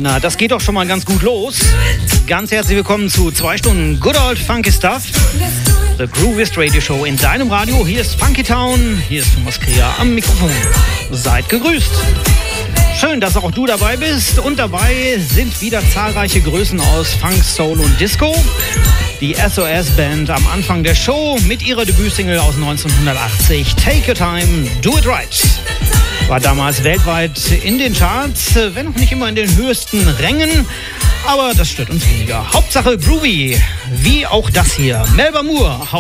Na, das geht doch schon mal ganz gut los. Ganz herzlich willkommen zu 2 Stunden Good Old Funky Stuff. The Grooviest Radio Show in deinem Radio. Hier ist Funky Town, hier ist Thomas Kreher am Mikrofon. Seid gegrüßt. Schön, dass auch du dabei bist. Und dabei sind wieder zahlreiche Größen aus Funk, Soul und Disco. Die SOS-Band am Anfang der Show mit ihrer Debütsingle aus 1980, Take Your Time, Do It Right. War damals weltweit in den Charts, wenn auch nicht immer in den höchsten Rängen. Aber das stört uns weniger. Hauptsache groovy, wie auch das hier. Melba Moore.